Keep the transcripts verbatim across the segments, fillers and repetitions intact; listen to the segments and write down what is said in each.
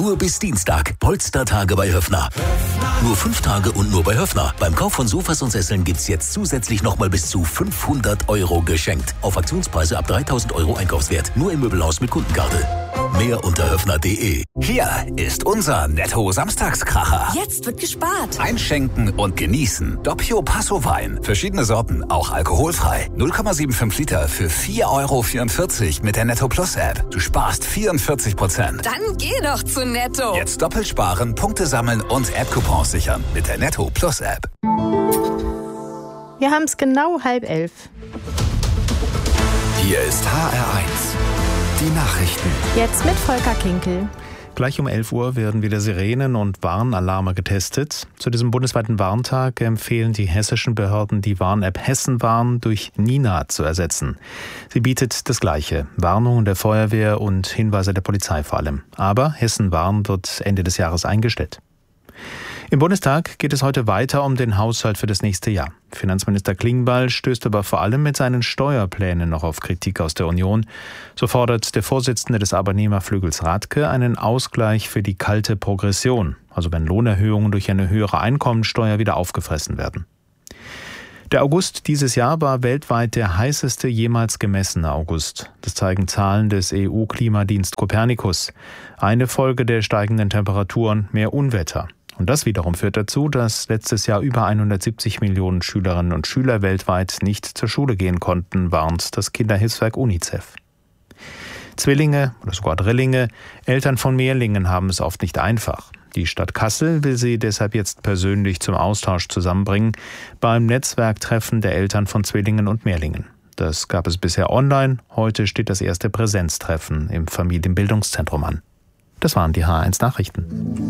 Nur bis Dienstag. Polstertage bei Höffner. Nur fünf Tage und nur bei Höffner. Beim Kauf von Sofas und Sesseln gibt's jetzt zusätzlich nochmal bis zu fünfhundert Euro geschenkt. Auf Aktionspreise ab dreitausend Euro Einkaufswert. Nur im Möbelhaus mit Kundenkarte. Mehr unter höffner punkt de. Hier ist unser Netto-Samstagskracher. Jetzt wird gespart. Einschenken und genießen. Doppio Passo Wein. Verschiedene Sorten, auch alkoholfrei. null Komma fünfundsiebzig Liter für vier Euro vierundvierzig mit der Netto Plus App. Du sparst vierundvierzig Prozent. Dann geh doch zu Netto. Jetzt doppelt sparen, Punkte sammeln und App-Coupons sichern mit der Netto Plus App. Wir haben es genau halb elf. Hier ist H R eins. Die Nachrichten. Jetzt mit Volker Kinkel. Gleich um elf Uhr werden wieder Sirenen und Warnalarme getestet. Zu diesem bundesweiten Warntag empfehlen die hessischen Behörden, die Warn-App Hessenwarn durch Nina zu ersetzen. Sie bietet das Gleiche: Warnungen der Feuerwehr und Hinweise der Polizei vor allem. Aber Hessenwarn wird Ende des Jahres eingestellt. Im Bundestag geht es heute weiter um den Haushalt für das nächste Jahr. Finanzminister Klingbeil stößt aber vor allem mit seinen Steuerplänen noch auf Kritik aus der Union. So fordert der Vorsitzende des Arbeitnehmerflügels Radke einen Ausgleich für die kalte Progression, also wenn Lohnerhöhungen durch eine höhere Einkommensteuer wieder aufgefressen werden. Der August dieses Jahr war weltweit der heißeste jemals gemessene August. Das zeigen Zahlen des E U-Klimadienst Copernicus. Eine Folge der steigenden Temperaturen: mehr Unwetter. Und das wiederum führt dazu, dass letztes Jahr über hundertsiebzig Millionen Schülerinnen und Schüler weltweit nicht zur Schule gehen konnten, warnt das Kinderhilfswerk UNICEF. Zwillinge oder sogar Drillinge, Eltern von Mehrlingen haben es oft nicht einfach. Die Stadt Kassel will sie deshalb jetzt persönlich zum Austausch zusammenbringen beim Netzwerktreffen der Eltern von Zwillingen und Mehrlingen. Das gab es bisher online, heute steht das erste Präsenztreffen im Familienbildungszentrum an. Das waren die H R eins Nachrichten.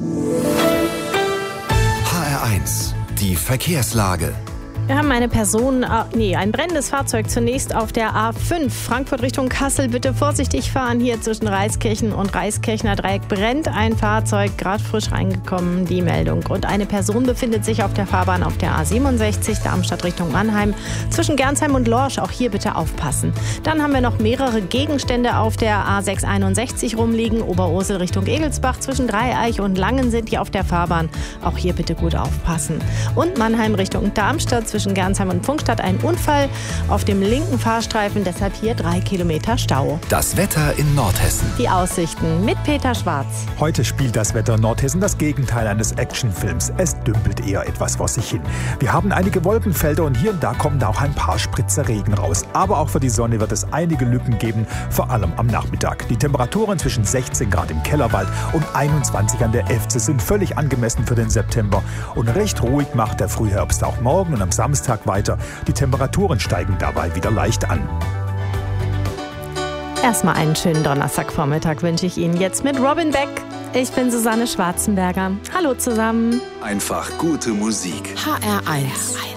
H R eins. Die Verkehrslage. Wir haben eine Person, äh, nee, ein brennendes Fahrzeug zunächst auf der A fünf. Frankfurt Richtung Kassel, bitte vorsichtig fahren. Hier zwischen Reiskirchen und Reiskirchner Dreieck brennt ein Fahrzeug, gerade frisch reingekommen, die Meldung. Und eine Person befindet sich auf der Fahrbahn auf der A siebenundsechzig, Darmstadt Richtung Mannheim, zwischen Gernsheim und Lorsch. Auch hier bitte aufpassen. Dann haben wir noch mehrere Gegenstände auf der A sechshunderteinundsechzig rumliegen. Oberursel Richtung Egelsbach, zwischen Dreieich und Langen sind die auf der Fahrbahn. Auch hier bitte gut aufpassen. Und Mannheim Richtung Darmstadt, zwischen Gernsheim und Pfungstadt ein Unfall auf dem linken Fahrstreifen, deshalb hier drei Kilometer Stau. Das Wetter in Nordhessen. Die Aussichten mit Peter Schwarz. Heute spielt das Wetter in Nordhessen das Gegenteil eines Actionfilms. Es dümpelt eher etwas vor sich hin. Wir haben einige Wolkenfelder und hier und da kommen auch ein paar Spritzer Regen raus. Aber auch für die Sonne wird es einige Lücken geben, vor allem am Nachmittag. Die Temperaturen zwischen sechzehn Grad im Kellerwald und einundzwanzig an der Efze sind völlig angemessen für den September. Und recht ruhig macht der Frühherbst auch morgen und am Samstag weiter. Die Temperaturen steigen dabei wieder leicht an. Erstmal einen schönen Donnerstagvormittag wünsche ich Ihnen jetzt mit Robin Beck. Ich bin Susanne Schwarzenberger. Hallo zusammen. Einfach gute Musik. H R eins.